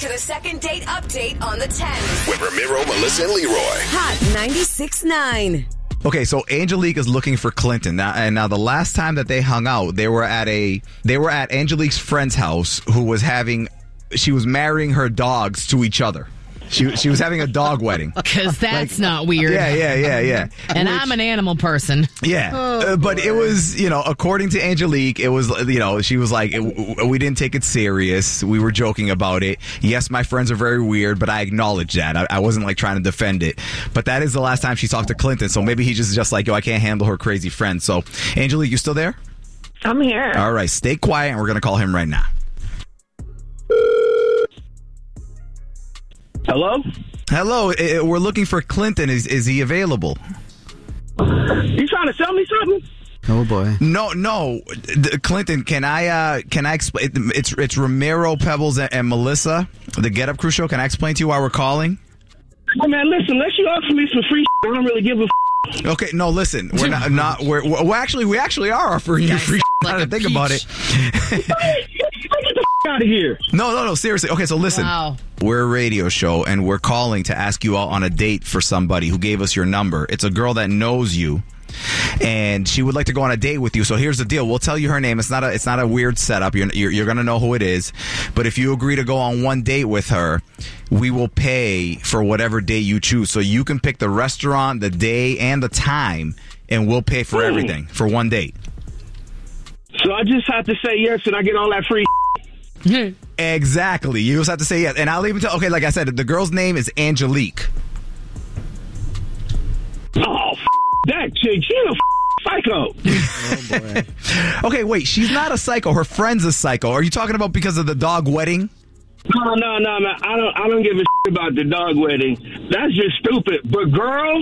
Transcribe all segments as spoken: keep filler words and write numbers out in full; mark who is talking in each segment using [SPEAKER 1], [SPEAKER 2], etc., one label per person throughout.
[SPEAKER 1] to the second date update on the ten.
[SPEAKER 2] With Ramiro, Melissa, and Leroy.
[SPEAKER 1] Hot ninety-six point nine.
[SPEAKER 3] Okay, so Angelique is looking for Clinton now, and now the last time that they hung out, they were at a they were at Angelique's friend's house, who was having she was marrying her dogs to each other. She she was having a dog wedding.
[SPEAKER 4] Because that's like, not weird.
[SPEAKER 3] Yeah, yeah, yeah, yeah.
[SPEAKER 4] And
[SPEAKER 3] Which,
[SPEAKER 4] I'm an animal person.
[SPEAKER 3] Yeah.
[SPEAKER 4] Oh,
[SPEAKER 3] uh, but it was, you know, according to Angelique, it was, you know, she was like, it, we didn't take it serious. We were joking about it. Yes, my friends are very weird, but I acknowledge that. I, I wasn't like trying to defend it. But that is the last time she talked to Clinton. So maybe he's just, just like, yo, I can't handle her crazy friends. So, Angelique, you still there?
[SPEAKER 5] I'm here.
[SPEAKER 3] All right. Stay quiet, and we're going to call him right now.
[SPEAKER 6] Hello?
[SPEAKER 3] Hello, we're looking for Clinton. Is is he available?
[SPEAKER 6] You trying to sell me something?
[SPEAKER 7] Oh boy.
[SPEAKER 3] No, no, Clinton. Can I? Uh, can I explain? It's it's Ramiro, Pebbles, and, and Melissa, the Get Up Crew show. Can I explain to you why we're calling?
[SPEAKER 6] Hey man, listen. Unless you offer me some free, shit, I don't really give a. F-
[SPEAKER 3] okay, no, listen. We're not. not we're, we're actually we actually are offering you free.
[SPEAKER 4] Like
[SPEAKER 3] I didn't think about it.
[SPEAKER 6] Get the f- out of here.
[SPEAKER 3] No, no, no. Seriously. Okay, so listen.
[SPEAKER 4] Wow.
[SPEAKER 3] We're a radio show, and we're calling to ask you out on a date for somebody who gave us your number. It's a girl that knows you, and she would like to go on a date with you. So here's the deal: we'll tell you her name. It's not a it's not a weird setup. You're you're, you're going to know who it is. But if you agree to go on one date with her, we will pay for whatever day you choose. So you can pick the restaurant, the day, and the time, and we'll pay for
[SPEAKER 6] Ooh.
[SPEAKER 3] everything for one date.
[SPEAKER 6] So I just have to say yes, and I get all that free.
[SPEAKER 3] Exactly. You just have to say yes. And I'll even tell, okay, like I said, the girl's name is Angelique.
[SPEAKER 6] Oh, f- that chick. She's a f- psycho.
[SPEAKER 7] Oh boy.
[SPEAKER 3] Okay, wait. She's not a psycho. Her friend's a psycho. Are you talking about because of the dog wedding?
[SPEAKER 6] No, no, no, man. I don't. I don't give a shit about the dog wedding. That's just stupid. But girl,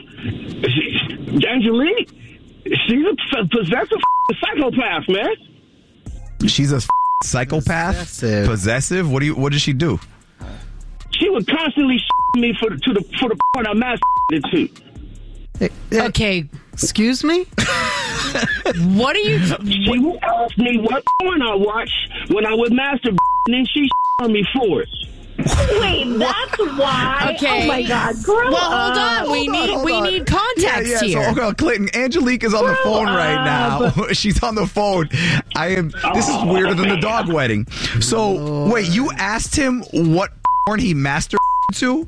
[SPEAKER 6] she, Angelique, she's a f- possessive f- psychopath, man.
[SPEAKER 3] She's a f- psychopath,
[SPEAKER 7] Possessive.
[SPEAKER 3] possessive. What do you? What does she do?
[SPEAKER 6] She would constantly shit me for the, to the for the part I masturbated to.
[SPEAKER 7] Hey, hey,
[SPEAKER 4] Okay.
[SPEAKER 7] excuse me?
[SPEAKER 4] What are you...
[SPEAKER 6] She would ask me what porn I watch when I would masturbate, and then she shit on me for it.
[SPEAKER 5] Wait, that's why.
[SPEAKER 4] Okay.
[SPEAKER 5] Oh my God, grow
[SPEAKER 4] Well, hold
[SPEAKER 5] up.
[SPEAKER 4] on. We
[SPEAKER 3] Hold on,
[SPEAKER 4] need
[SPEAKER 3] hold
[SPEAKER 4] we
[SPEAKER 3] on.
[SPEAKER 4] need context
[SPEAKER 3] yeah, yeah.
[SPEAKER 4] here.
[SPEAKER 3] So, okay, Clinton, Angelique is on the phone right now. She's on the phone. I am. This is weirder than the dog wedding. So, wait, you asked him what porn he masturbated to?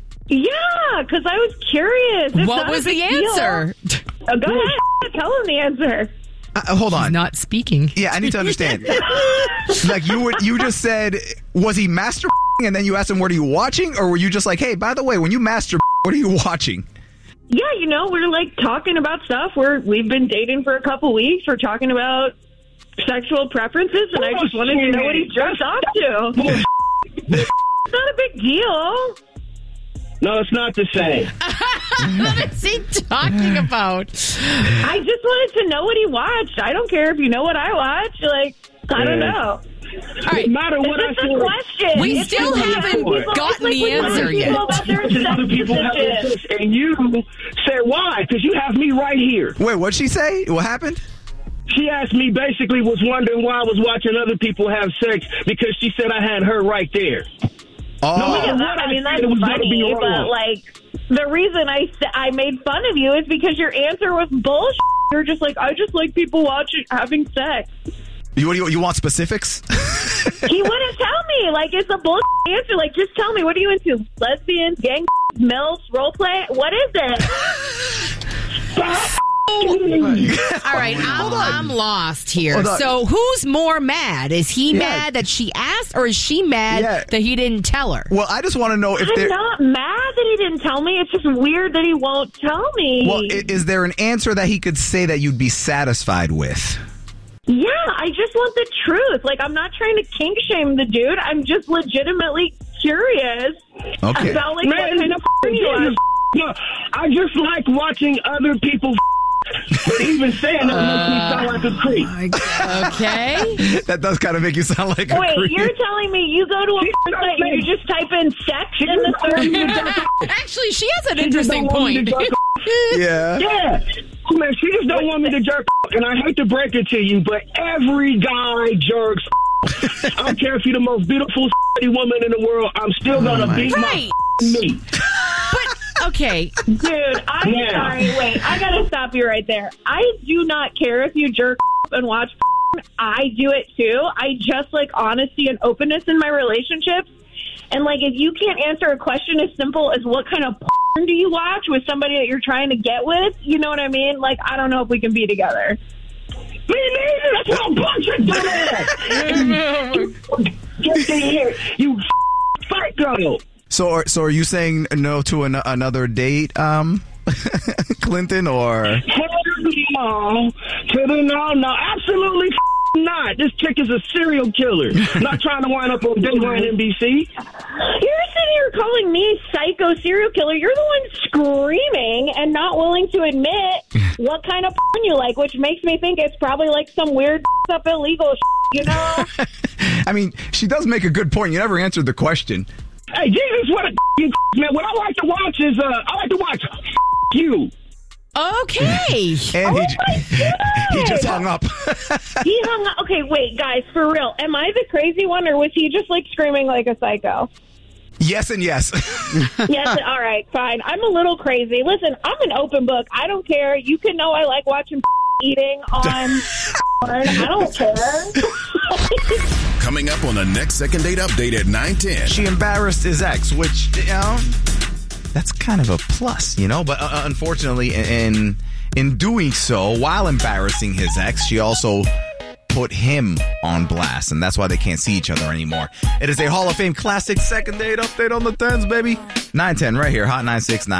[SPEAKER 5] Yeah, because I was curious. It's
[SPEAKER 4] What
[SPEAKER 5] not a
[SPEAKER 4] was
[SPEAKER 5] big
[SPEAKER 4] the
[SPEAKER 5] deal.
[SPEAKER 4] answer?
[SPEAKER 5] Uh, go ahead, tell him the answer.
[SPEAKER 3] Uh, hold on.
[SPEAKER 4] He's not speaking.
[SPEAKER 3] Yeah, I need to understand. Like you would, you just said, was he masturbating, and then you asked him, "What are you watching?" Or were you just like, "Hey, by the way, when you masturbate, what are you watching?"
[SPEAKER 5] Yeah, you know, we're like talking about stuff. We're we've been dating for a couple weeks. We're talking about sexual preferences, and I just wanted to know what he jerks off to. It's not a big deal.
[SPEAKER 6] No, it's not the same.
[SPEAKER 4] What is he talking about?
[SPEAKER 5] I just wanted to know what he watched. I don't care if you know what I watch. Like, I don't
[SPEAKER 6] Yeah.
[SPEAKER 5] know.
[SPEAKER 4] All right.
[SPEAKER 6] No matter what I
[SPEAKER 5] It's just a
[SPEAKER 6] feel.
[SPEAKER 5] question.
[SPEAKER 4] We
[SPEAKER 5] It's
[SPEAKER 4] still
[SPEAKER 5] just-
[SPEAKER 4] haven't
[SPEAKER 5] people-
[SPEAKER 4] gotten
[SPEAKER 5] it's like
[SPEAKER 4] the
[SPEAKER 5] when
[SPEAKER 4] answer
[SPEAKER 5] people
[SPEAKER 4] yet.
[SPEAKER 5] about their
[SPEAKER 6] Because other
[SPEAKER 5] sex
[SPEAKER 6] people have
[SPEAKER 5] decisions.
[SPEAKER 6] sex, and you said why? Because you have me right here.
[SPEAKER 3] Wait, what'd she say? What happened?
[SPEAKER 6] She asked me, basically was wondering why I was watching other people have sex because she said I had her right there.
[SPEAKER 3] Oh,
[SPEAKER 6] No,
[SPEAKER 5] Yeah,
[SPEAKER 6] what
[SPEAKER 5] that, I
[SPEAKER 6] I
[SPEAKER 5] mean,
[SPEAKER 6] said
[SPEAKER 5] that's
[SPEAKER 6] was gonna
[SPEAKER 5] funny,
[SPEAKER 6] be
[SPEAKER 5] but
[SPEAKER 6] wrong.
[SPEAKER 5] like, the reason I sa- I made fun of you is because your answer was bullshit. You're just like, I just like people watching having sex.
[SPEAKER 3] you, what do you, you want specifics?
[SPEAKER 5] He wouldn't tell me. Like, it's a bullshit answer. Like, just tell me, what are you into? Lesbians, gang, milfs, role play? What is it?
[SPEAKER 4] All right, I'm, I'm lost here.
[SPEAKER 3] Hold on.
[SPEAKER 4] So who's more mad? Is he
[SPEAKER 3] Yeah.
[SPEAKER 4] mad that she asked, or is she mad
[SPEAKER 3] Yeah.
[SPEAKER 4] that he didn't tell her?
[SPEAKER 3] Well, I just want to know if
[SPEAKER 5] I'm
[SPEAKER 3] there.
[SPEAKER 5] not mad that he didn't tell me. It's just weird that he won't tell me.
[SPEAKER 3] Well, i- is there an answer that he could say that you'd be satisfied with?
[SPEAKER 5] Yeah, I just want the truth. Like, I'm not trying to kink shame the dude. I'm just legitimately curious
[SPEAKER 3] Okay.
[SPEAKER 5] about, like,
[SPEAKER 6] Man,
[SPEAKER 5] what kind of
[SPEAKER 6] f-
[SPEAKER 5] f- you are.
[SPEAKER 6] no, I just like watching other people f- but even saying that makes me sound like a creep.
[SPEAKER 4] Okay.
[SPEAKER 3] That does kind of make you sound like a
[SPEAKER 5] Wait,
[SPEAKER 3] creep.
[SPEAKER 5] you're telling me you go to a
[SPEAKER 6] She
[SPEAKER 5] porn site and you just type in sex in the search?
[SPEAKER 4] Actually, she has an
[SPEAKER 6] She just
[SPEAKER 4] interesting
[SPEAKER 6] don't want me
[SPEAKER 4] point.
[SPEAKER 6] to jerk off.
[SPEAKER 3] Yeah.
[SPEAKER 6] Yeah. Man, she just don't want me to jerk off. And I hate to break it to you, but every guy jerks off. I don't care if you're the most beautiful woman in the world. I'm still gonna
[SPEAKER 7] my
[SPEAKER 6] beat
[SPEAKER 4] Right.
[SPEAKER 6] my meat.
[SPEAKER 4] But, okay.
[SPEAKER 5] Dude, I'm
[SPEAKER 6] Yeah.
[SPEAKER 5] sorry. Wait, I gotta stop you right there. I do not care if you jerk and watch. I do it too. I just like honesty and openness in my relationships. And like, if you can't answer a question as simple as what kind of porn do you watch with somebody that you're trying to get with, you know what I mean? Like, I don't know if we can be together.
[SPEAKER 6] Me neither. That's what a bunch of dumbass. Get in here, you psycho.
[SPEAKER 3] So, are, so are you saying no to an, another date, um, Clinton, or?
[SPEAKER 6] Hell no. To the no, no, absolutely not. This chick is a serial killer. Not trying to wind up on Dayline N B C.
[SPEAKER 5] You're sitting here calling me psycho serial killer. You're the one screaming and not willing to admit what kind of porn you like, which makes me think it's probably like some weird up illegal you know?
[SPEAKER 3] I mean, she does make a good point. You never answered the question.
[SPEAKER 6] Hey, Jesus, what a man. What I like to watch is, uh, I like to watch you.
[SPEAKER 4] Okay.
[SPEAKER 3] And
[SPEAKER 5] Oh
[SPEAKER 3] he,
[SPEAKER 5] my
[SPEAKER 3] he just
[SPEAKER 5] God.
[SPEAKER 3] hung up.
[SPEAKER 5] He hung up. Okay, wait, guys, for real. Am I the crazy one, or was he just like screaming like a psycho?
[SPEAKER 3] Yes and yes.
[SPEAKER 5] Yes, all right, fine. I'm a little crazy. Listen, I'm an open book. I don't care. You can know I like watching eating on porn. I don't care.
[SPEAKER 2] Coming up on the next Second Date Update at nine ten.
[SPEAKER 3] She embarrassed his ex, which, you know, that's kind of a plus, you know? But uh, unfortunately, in in doing so, while embarrassing his ex, she also put him on blast, and that's why they can't see each other anymore. It is a Hall of Fame classic Second Date Update on the tens, baby. nine ten right here, Hot nine six nine.